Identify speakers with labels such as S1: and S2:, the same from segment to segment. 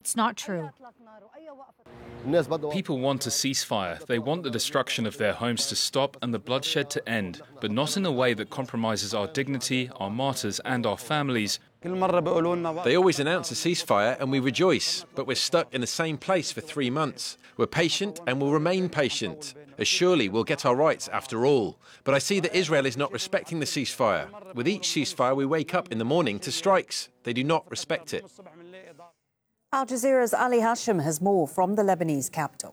S1: It's not true.
S2: People want a ceasefire. They want the destruction of their homes to stop and the bloodshed to end, but not in a way that compromises our dignity, our martyrs and our families.
S3: They always announce a ceasefire and we rejoice, but we're stuck in the same place for 3 months. We're patient and will remain patient, as surely we'll get our rights after all. But I see that Israel is not respecting the ceasefire. With each ceasefire we wake up in the morning to strikes. They do not respect it.
S4: Al Jazeera's Ali Hashim has more from the Lebanese capital.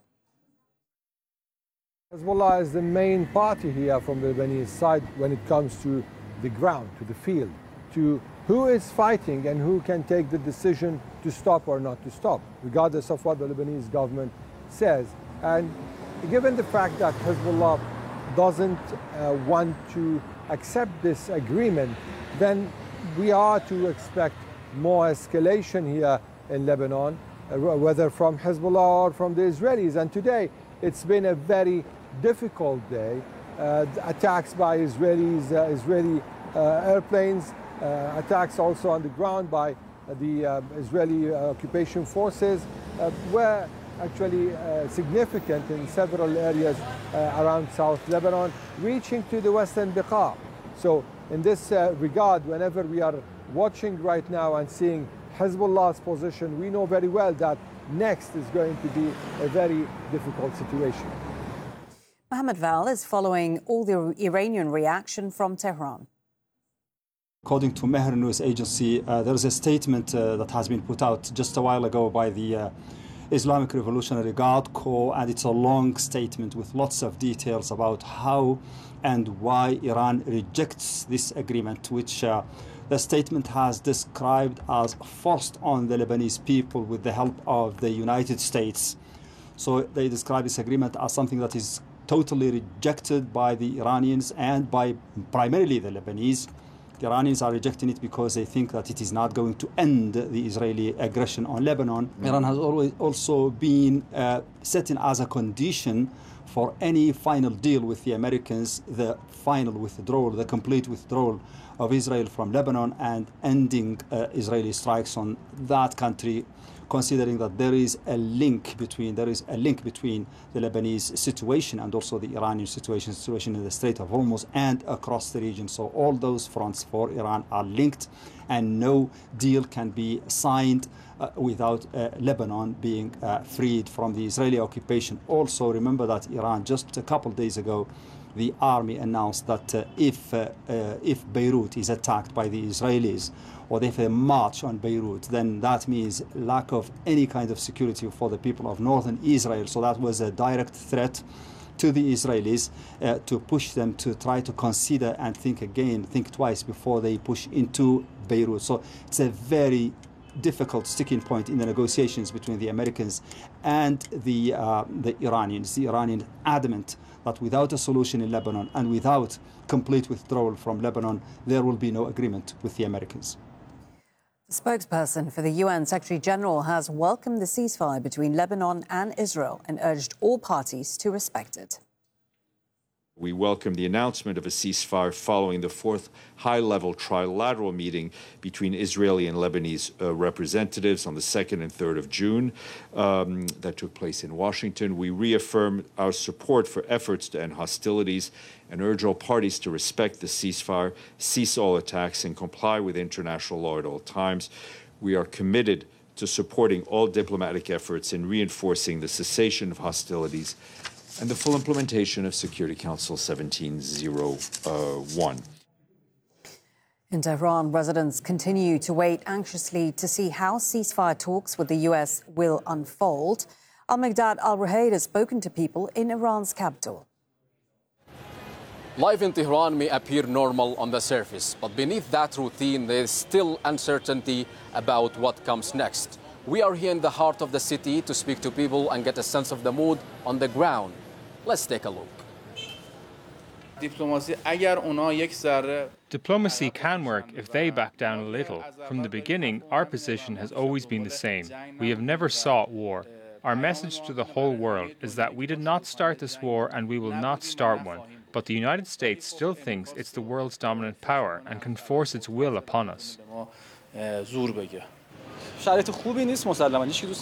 S5: Hezbollah is the main party here from the Lebanese side when it comes to the ground, to the field, to who is fighting and who can take the decision to stop or not to stop, regardless of what the Lebanese government says. And given the fact that Hezbollah doesn't want to accept this agreement, then we are to expect more escalation here in Lebanon, whether from Hezbollah or from the Israelis. And today, it's been a very difficult day. Attacks by Israeli airplanes, attacks also on the ground by the Israeli occupation forces were actually significant in several areas around South Lebanon, reaching to the western Beqa. So in this regard, whenever we are watching right now and seeing Hezbollah's position, we know very well that next is going to be a very difficult situation.
S4: Mohammed Val is following all the Iranian reaction from Tehran.
S6: According to Mehr News Agency, there is a statement that has been put out just a while ago by the Islamic Revolutionary Guard Corps, and it's a long statement with lots of details about how and why Iran rejects this agreement, which the statement has described as forced on the Lebanese people with the help of the United States. So they describe this agreement as something that is totally rejected by the Iranians and by primarily the Lebanese. The Iranians are rejecting it because they think that it is not going to end the Israeli aggression on Lebanon. Iran has always also been setting as a condition for any final deal with the Americans the final withdrawal, the complete withdrawal of Israel from Lebanon and ending Israeli strikes on that country, considering that there is a link between the Lebanese situation and also the Iranian situation in the Strait of Hormuz and across the region. So all those fronts for Iran are linked, and no deal can be signed without Lebanon being freed from the Israeli occupation. Also, remember that Iran just a couple of days ago, the army announced that if Beirut is attacked by the Israelis, or if they march on Beirut, then that means lack of any kind of security for the people of northern Israel. So that was a direct threat to the Israelis to push them to try to consider and think twice before they push into Beirut. So it's a very difficult sticking point in the negotiations between the Americans and the Iranians. The Iranians adamant that without a solution in Lebanon and without complete withdrawal from Lebanon, there will be no agreement with the Americans.
S4: The spokesperson for the UN Secretary General has welcomed the ceasefire between Lebanon and Israel and urged all parties to respect it.
S7: We welcome the announcement of a ceasefire following the fourth high-level trilateral meeting between Israeli and Lebanese representatives on the 2nd and 3rd of June that took place in Washington. We reaffirm our support for efforts to end hostilities and urge all parties to respect the ceasefire, cease all attacks, and comply with international law at all times. We are committed to supporting all diplomatic efforts in reinforcing the cessation of hostilities and the full implementation of Security Council 1701.
S4: In Tehran, residents continue to wait anxiously to see how ceasefire talks with the US will unfold. Al-Migdad Al-Ruhayd has spoken to people in Iran's capital.
S8: Life in Tehran may appear normal on the surface, but beneath that routine, there is still uncertainty about what comes next. We are here in the heart of the city to speak to people and get a sense of the mood on the ground. Let's take a look.
S2: Diplomacy can work if they back down a little. From the beginning, our position has always been the same. We have never sought war. Our message to the whole world is that we did not start this war and we will not start one. But the United States still thinks it's the world's dominant power and can force its will upon us.